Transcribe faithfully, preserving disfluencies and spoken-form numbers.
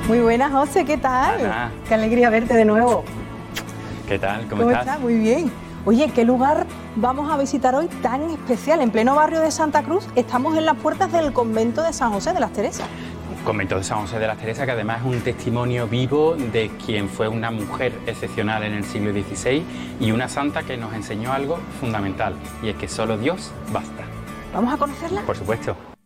Muy buenas, José, ¿qué tal? Ana. Qué alegría verte de nuevo. ¿Qué tal? ¿Cómo, ¿Cómo estás? estás? Muy bien. Oye, ¿qué lugar vamos a visitar hoy tan especial? En pleno barrio de Santa Cruz, estamos en las puertas del convento de San José de las Teresas. Convento de San José de las Teresas, que además es un testimonio vivo de quien fue una mujer excepcional en el siglo dieciséis y una santa que nos enseñó algo fundamental, y es que solo Dios basta. ¿Vamos a conocerla? Por supuesto.